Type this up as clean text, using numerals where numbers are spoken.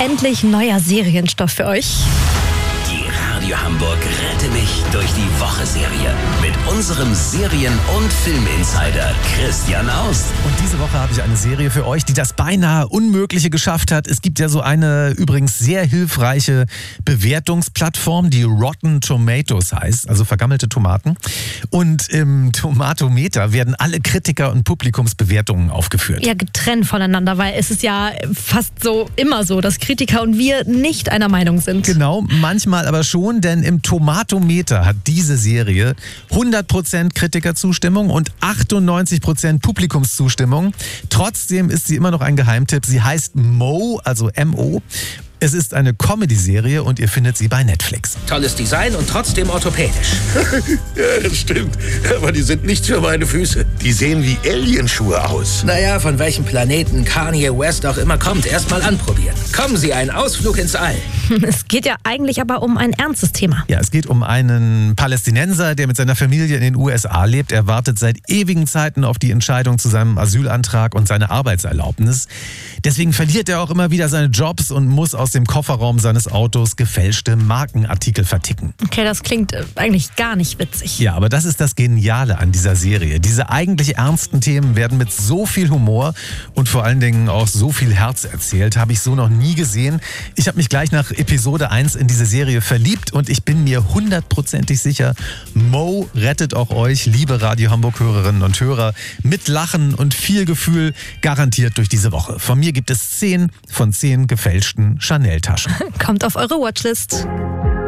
endlich neuer Serienstoff für euch. Die Radio Hamburg Rette mich durch die Woche-Serie mit unserem Serien- und Filminsider Christian Aust. Und diese Woche habe ich eine Serie für euch, die das beinahe Unmögliche geschafft hat. Es gibt ja so eine übrigens sehr hilfreiche Bewertungsplattform, die Rotten Tomatoes heißt, also vergammelte Tomaten. Und im Tomatometer werden alle Kritiker- und Publikumsbewertungen aufgeführt. Ja, getrennt voneinander, weil es ist ja fast so immer so, dass Kritiker und wir nicht einer Meinung sind. Genau, manchmal aber schon, denn im Tomatometer hat diese Serie 100% Kritikerzustimmung und 98% Publikumszustimmung. Trotzdem ist sie immer noch ein Geheimtipp. Sie heißt Mo, also M-O. Es ist eine Comedy-Serie und ihr findet sie bei Netflix. Tolles Design und trotzdem orthopädisch. Ja, das stimmt. Aber die sind nichts für meine Füße. Die sehen wie Alienschuhe aus. Naja, von welchem Planeten Kanye West auch immer kommt, erst mal anprobieren. Kommen Sie, ein Ausflug ins All. Es geht ja eigentlich aber um ein ernstes Thema. Ja, es geht um einen Palästinenser, der mit seiner Familie in den USA lebt. Er wartet seit ewigen Zeiten auf die Entscheidung zu seinem Asylantrag und seine Arbeitserlaubnis. Deswegen verliert er auch immer wieder seine Jobs und muss aus dem Kofferraum seines Autos gefälschte Markenartikel verticken. Okay, das klingt eigentlich gar nicht witzig. Ja, aber das ist das Geniale an dieser Serie. Diese eigentlich ernsten Themen werden mit so viel Humor und vor allen Dingen auch so viel Herz erzählt. Habe ich so noch nie gesehen. Ich habe mich gleich nach Episode 1 in diese Serie verliebt und ich bin mir 100%ig sicher, Mo rettet auch euch, liebe Radio Hamburg-Hörerinnen und Hörer, mit Lachen und viel Gefühl garantiert durch diese Woche. Von mir gibt es 10 von 10 gefälschten Chanel-Taschen. Kommt auf eure Watchlist.